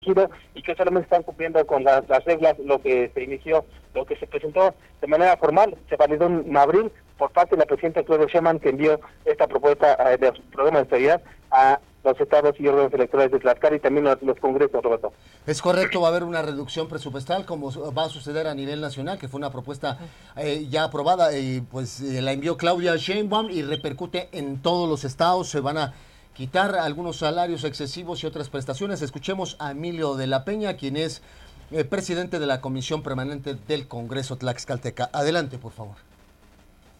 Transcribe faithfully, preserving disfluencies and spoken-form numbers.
y que solamente están cumpliendo con las, las reglas, lo que se inició, lo que se presentó de manera formal, se validó en abril por parte de la presidenta Claudia Sheinbaum, que envió esta propuesta uh, de programa de estabilidad a los estados y órganos electorales de Tlaxcala y también los, los congresos, Roberto. Es correcto, va a haber una reducción presupuestal como va a suceder a nivel nacional, que fue una propuesta eh, ya aprobada y pues eh, la envió Claudia Sheinbaum y repercute en todos los estados. Se van a quitar algunos salarios excesivos y otras prestaciones. Escuchemos a Emilio de la Peña, quien es eh, presidente de la Comisión Permanente del Congreso Tlaxcalteca. Adelante, por favor.